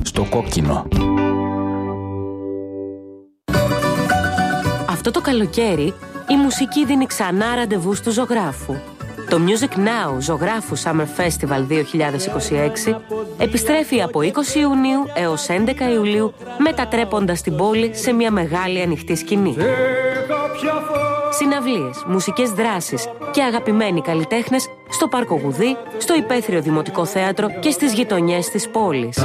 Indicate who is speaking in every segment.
Speaker 1: στο κόκκινο.
Speaker 2: Αυτό το καλοκαίρι η μουσική δίνει ξανά ραντεβού του ζωγράφου. Το Music Now Ζωγράφου Summer Festival 2026 επιστρέφει από 20 Ιουνίου έως 11 Ιουλίου, μετατρέποντας την πόλη σε μια μεγάλη ανοιχτή σκηνή. Συναυλίες, μουσικές δράσεις και αγαπημένοι καλλιτέχνες στο Πάρκο Γουδί, στο Υπαίθριο Δημοτικό Θέατρο και στις γειτονιές της πόλης.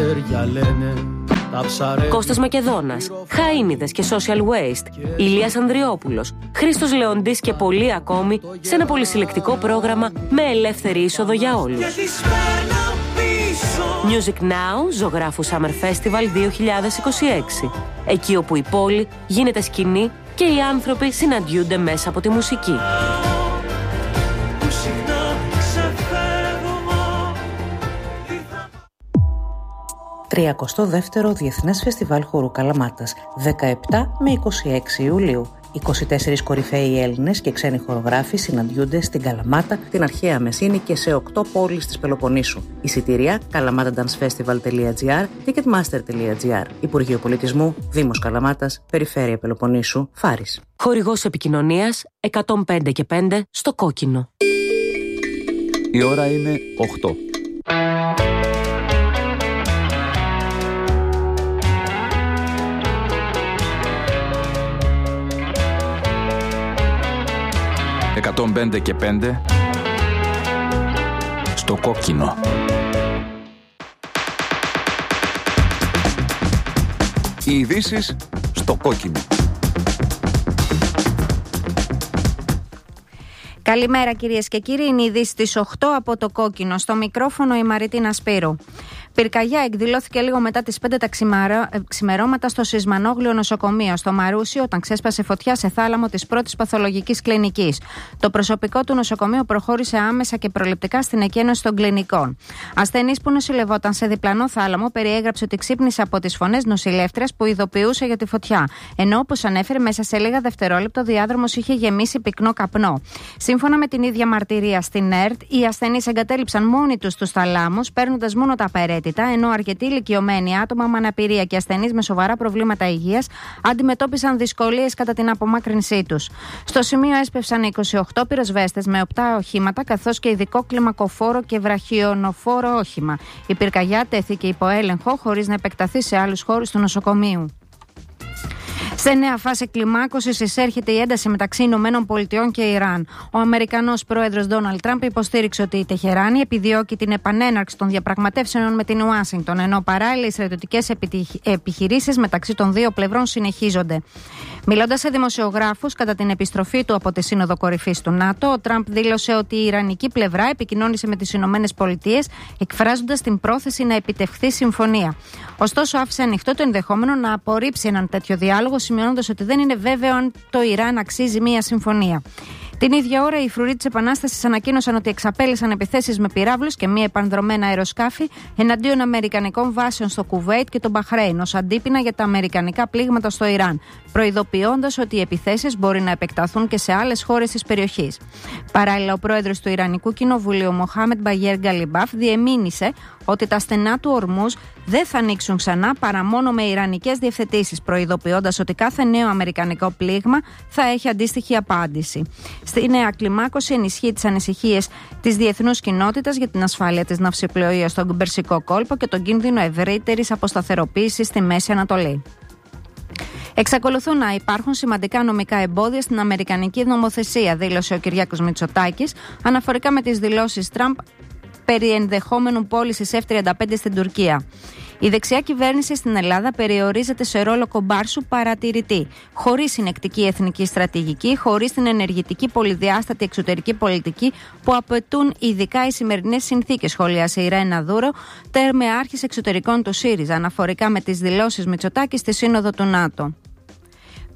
Speaker 2: Κώστας Μακεδόνας, Χαΐνιδες και Social Waste, Ηλίας Ανδριόπουλος, Χρήστος Λεοντής και πολλοί ακόμη σε ένα πολυσυλλεκτικό πρόγραμμα με ελεύθερη είσοδο για όλους. Music Now Ζωγράφου Summer Festival 2026. Εκεί όπου η πόλη γίνεται σκηνή και οι άνθρωποι συναντιούνται μέσα από τη μουσική.
Speaker 3: 32ο Διεθνές Φεστιβάλ Χορού Καλαμάτας, 17 με 26 Ιουλίου. 24 κορυφαίοι Έλληνες και ξένοι χορογράφοι συναντιούνται στην Καλαμάτα, την αρχαία Μεσίνη και σε 8 πόλεις της Πελοποννήσου. Εισιτήρια kalamatadancefestival.gr, ticketmaster.gr. Υπουργείο Πολιτισμού, Δήμος Καλαμάτας, Περιφέρεια Πελοποννήσου, Φάρης.
Speaker 2: Χορηγός επικοινωνίας 105 και 5 στο κόκκινο.
Speaker 1: Η ώρα είναι 8. «105 και 5» στο κόκκινο. Οι ειδήσεις στο κόκκινο.
Speaker 4: Καλημέρα κυρίες και κύριοι, είναι η είδηση στις 8 από το κόκκινο. Στο μικρόφωνο η Μαριτίνα Σπύρου. Πυρκαγιά εκδηλώθηκε λίγο μετά τις 5 τα ξημερώματα στο Σισμανόγλιο νοσοκομείο στο Μαρούσι, όταν ξέσπασε φωτιά σε θάλαμο της πρώτης παθολογικής κλινικής. Το προσωπικό του νοσοκομείου προχώρησε άμεσα και προληπτικά στην εκένωση των κλινικών. Ασθενής που νοσηλευόταν σε διπλανό θάλαμο περιέγραψε ότι ξύπνησε από τις φωνές νοσηλεύτριας που ειδοποιούσε για τη φωτιά. Ενώ, όπως ανέφερε, μέσα σε λίγα δευτερόλεπτα ο διάδρομος είχε γεμίσει πυκνό καπνό. Σύμφωνα με την ίδια μαρτυρία στην ΕΡΤ, οι ασθενείς εγκατέλειψαν μόνοι τους τους θαλάμους, παίρνοντας μόνο τα απαραίτητα, ενώ αρκετοί ηλικιωμένοι, άτομα με αναπηρία και ασθενείς με σοβαρά προβλήματα υγείας αντιμετώπισαν δυσκολίες κατά την απομάκρυνσή τους. Στο σημείο έσπευσαν 28 πυροσβέστες με 7 οχήματα, καθώς και ειδικό κλιμακοφόρο και βραχιονοφόρο όχημα. Η πυρκαγιά τέθηκε υπό έλεγχο χωρίς να επεκταθεί σε άλλους χώρους του νοσοκομείου. Σε νέα φάση κλιμάκωσης εισέρχεται η ένταση μεταξύ Ηνωμένων Πολιτειών και Ιράν. Ο Αμερικανός πρόεδρος Ντόναλντ Τραμπ υποστήριξε ότι η Τεχεράνη επιδιώκει την επανέναρξη των διαπραγματεύσεων με την Ουάσιγκτον, ενώ παράλληλα οι στρατιωτικές επιχειρήσεις μεταξύ των δύο πλευρών συνεχίζονται. Μιλώντας σε δημοσιογράφους κατά την επιστροφή του από τη Σύνοδο Κορυφής του ΝΑΤΟ, ο Τραμπ δήλωσε ότι η Ιρανική πλευρά επικοινώνησε με τις Ηνωμένες Πολιτείες, εκφράζοντας την πρόθεση να επιτευχθεί συμφωνία. Ωστόσο, άφησε ανοιχτό το ενδεχόμενο να απορρίψει έναν τέτοιο διάλογο, σημειώνοντας ότι δεν είναι βέβαιο αν το Ιράν αξίζει μία συμφωνία. Την ίδια ώρα, οι φρουροί της Επανάστασης ανακοίνωσαν ότι εξαπέλυσαν επιθέσεις με πυράβλους και μη επανδρομένα αεροσκάφη εναντίον αμερικανικών βάσεων στο Κουβέιτ και το Μπαχρέιν ως αντίπεινα για τα αμερικανικά πλήγματα στο Ιράν, προειδοποιώντας ότι οι επιθέσεις μπορεί να επεκταθούν και σε άλλες χώρες της περιοχής. Παράλληλα, ο πρόεδρος του Ιρανικού Κοινοβουλίου, Μοχάμεντ Μπαγιέρ Γκαλιμπάφ, διεμήνυσε ότι τα στενά του Ορμούζ δεν θα ανοίξουν ξανά παρά μόνο με ιρανικές διευθετήσεις, προειδοποιώντας ότι κάθε νέο αμερικανικό πλήγμα θα έχει αντίστοιχη απάντηση. Στη νέα κλιμάκωση ενισχύει τις ανησυχίες της διεθνούς κοινότητας για την ασφάλεια της ναυσιπλοείας στον Περσικό κόλπο και τον κίνδυνο ευρύτερης αποσταθεροποίησης στη Μέση Ανατολή. Εξακολουθούν να υπάρχουν σημαντικά νομικά εμπόδια στην αμερικανική νομοθεσία, δήλωσε ο Κυριάκος Μητσοτάκης, αναφορικά με τις δηλώσεις Τραμπ περί ενδεχόμενου πώλησης F-35 στην Τουρκία. Η δεξιά κυβέρνηση στην Ελλάδα περιορίζεται σε ρόλο κομπάρσου παρατηρητή, χωρίς συνεκτική εθνική στρατηγική, χωρίς την ενεργητική πολυδιάστατη εξωτερική πολιτική που απαιτούν ειδικά οι σημερινές συνθήκες, σχολίασε η Ρένα Δούρο, τερμεάρχης εξωτερικών του ΣΥΡΙΖΑ, αναφορικά με τις δηλώσεις Μητσοτάκη στη Σύνοδο του ΝΑΤΟ.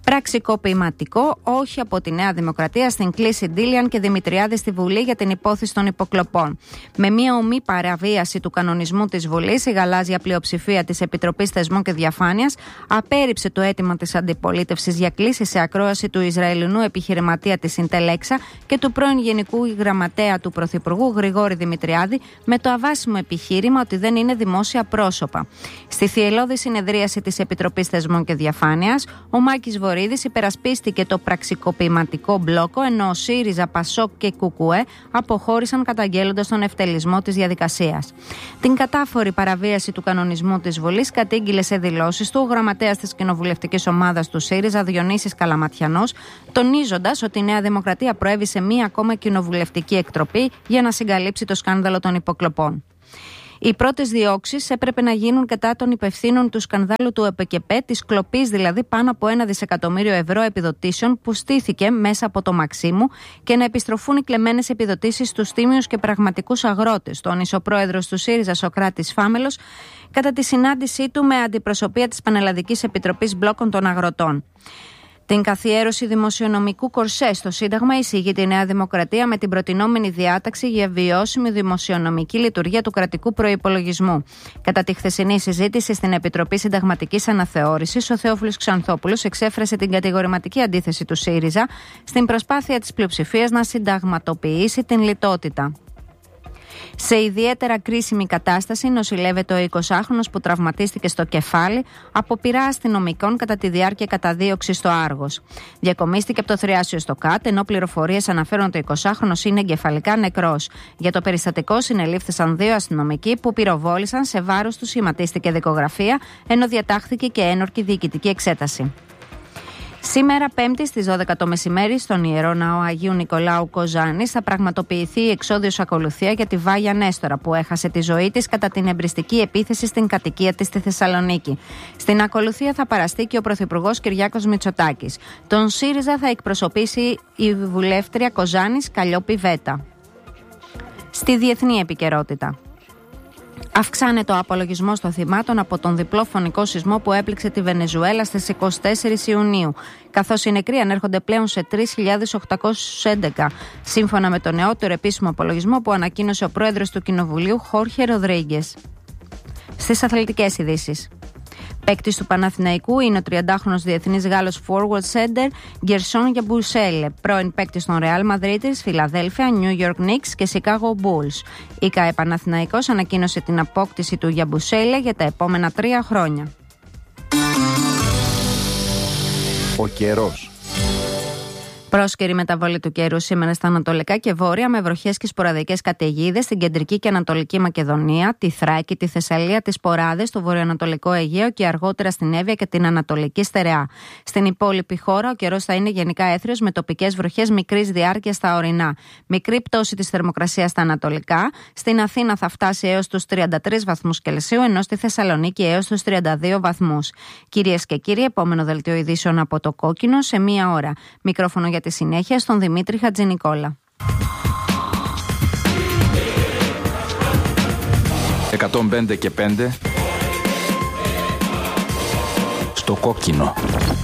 Speaker 4: Πραξικοπηματικό, όχι από τη Νέα Δημοκρατία στην κλίση Ντίλιαν και Δημητριάδη στη Βουλή για την υπόθεση των υποκλοπών. Με μία ομή παραβίαση του κανονισμού της Βουλής, η γαλάζια πλειοψηφία της Επιτροπής Θεσμών και Διαφάνειας απέρριψε το αίτημα της αντιπολίτευσης για κλίση σε ακρόαση του Ισραηλινού επιχειρηματία της Συντελέξα και του πρώην Γενικού Γραμματέα του Πρωθυπουργού Γρηγόρη Δημητριάδη με το αβάσιμο επιχείρημα ότι δεν είναι δημόσια πρόσωπα. Στη θυελλώδη συνεδρίαση της Επιτροπής Θεσμών και Διαφάνειας, ο Μάκης Βορίδης υπερασπίστηκε το πραξικοπηματικό μπλόκο, ενώ ο ΣΥΡΙΖΑ, ΠΑΣΟΚ και ΚΚΕ αποχώρησαν καταγγέλλοντας τον ευτελισμό της διαδικασίας. Την κατάφορη παραβίαση του κανονισμού της Βουλής κατήγγειλε σε δηλώσεις του ο γραμματέας της κοινοβουλευτικής ομάδας του ΣΥΡΙΖΑ, Διονύσης Καλαματιανός, τονίζοντας ότι η Νέα Δημοκρατία προέβη σε μία ακόμα κοινοβουλευτική εκτροπή για να συγκαλύψει το σκάνδαλο των υποκλοπών. Οι πρώτες διώξεις έπρεπε να γίνουν κατά των υπευθύνων του σκανδάλου του ΕΠΚΕ, της κλοπής δηλαδή πάνω από 1 δισεκατομμύριο ευρώ επιδοτήσεων που στήθηκε μέσα από το Μαξίμου και να επιστροφούν οι κλεμμένες επιδοτήσεις στους τίμιους και πραγματικούς αγρότες, τόνισε ο πρόεδρος του ΣΥΡΙΖΑ Σωκράτης Φάμελος κατά τη συνάντησή του με αντιπροσωπεία της Πανελλαδικής Επιτροπής Μπλόκων των Αγροτών. Την καθιέρωση δημοσιονομικού κορσέ στο Σύνταγμα εισηγεί η Νέα Δημοκρατία με την προτινόμενη διάταξη για βιώσιμη δημοσιονομική λειτουργία του κρατικού προϋπολογισμού. Κατά τη χθεσινή συζήτηση στην Επιτροπή Συνταγματικής Αναθεώρησης, ο Θεόφιλος Ξανθόπουλος εξέφρασε την κατηγορηματική αντίθεση του ΣΥΡΙΖΑ στην προσπάθεια της πλειοψηφίας να συνταγματοποιήσει την λιτότητα. Σε ιδιαίτερα κρίσιμη κατάσταση νοσηλεύεται ο 20χρονος που τραυματίστηκε στο κεφάλι από πυρά αστυνομικών κατά τη διάρκεια καταδίωξης στο Άργος. Διακομίστηκε από το θριάσιο στο ΚΑΤ, ενώ πληροφορίες αναφέρουν ότι ο 20χρονος είναι εγκεφαλικά νεκρός. Για το περιστατικό συνελήφθησαν 2 αστυνομικοί που πυροβόλησαν, σε βάρος του σχηματίστηκε δικογραφία, ενώ διατάχθηκε και ένορκη διοικητική εξέταση. Σήμερα, Πέμπτη στις 12 το μεσημέρι, στον Ιερό Ναό Αγίου Νικολάου Κοζάνης θα πραγματοποιηθεί η εξόδιος ακολουθία για τη Βάγια Νέστορα, που έχασε τη ζωή της κατά την εμπριστική επίθεση στην κατοικία της στη Θεσσαλονίκη. Στην ακολουθία θα παραστεί και ο Πρωθυπουργός Κυριάκος Μητσοτάκης. Τον ΣΥΡΙΖΑ θα εκπροσωπήσει η βουλεύτρια Κοζάνης Καλλιόπη Βέτα. Στη διεθνή επικαιρότητα. Αυξάνεται ο απολογισμός των θυμάτων από τον διπλό φωνικό σεισμό που έπληξε τη Βενεζουέλα στις 24 Ιουνίου, καθώς οι νεκροί ανέρχονται πλέον σε 3.811, σύμφωνα με τον νεότερο επίσημο απολογισμό που ανακοίνωσε ο πρόεδρος του Κοινοβουλίου, Χόρχε Ροδρίγκες. Στις αθλητικές ειδήσεις. Παίκτης του Παναθηναϊκού είναι ο 30χρονος διεθνής Γάλλος forward center Γκερσόν Γιαμπουσέλε, πρώην παίκτης των Ρεάλ Μαδρίτης, Φιλαδέλφια, New York Knicks και Chicago Bulls. Η ΚΑΕ Παναθηναϊκός ανακοίνωσε την απόκτηση του Γιαμπουσέλε για τα επόμενα 3 χρόνια.
Speaker 1: Ο καιρός.
Speaker 4: Πρόσκαιρη μεταβολή του καιρού σήμερα στα ανατολικά και βόρεια, με βροχές και σποραδικές καταιγίδες στην κεντρική και ανατολική Μακεδονία, τη Θράκη, τη Θεσσαλία, τις Ποράδες, το βορειοανατολικό Αιγαίο και αργότερα στην Εύβοια και την Ανατολική Στερεά. Στην υπόλοιπη χώρα, ο καιρός θα είναι γενικά έθριος με τοπικές βροχές μικρής διάρκειας στα ορεινά. Μικρή πτώση της θερμοκρασίας στα ανατολικά. Στην Αθήνα θα φτάσει έως τους 33 βαθμούς Κελσίου, ενώ στη Θεσσαλονίκη έως τους 32 βαθμούς. Κυρίες και κύριοι, επόμενο δελτίο ειδήσεων από το Κόκκινο σε 1 ώρα. Μικρόφωνο για τη συνέχεια στον Δημήτρη Χατζηνικόλα.
Speaker 1: 105 και 5 στο Κόκκινο.